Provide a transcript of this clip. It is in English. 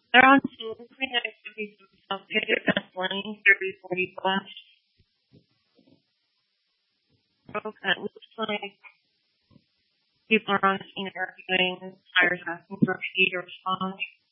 They're on scene between activities themselves. They get that 20, 30, 40 bucks. Okay, it looks like people are on scene arguing. Fires asking for a fee to respond.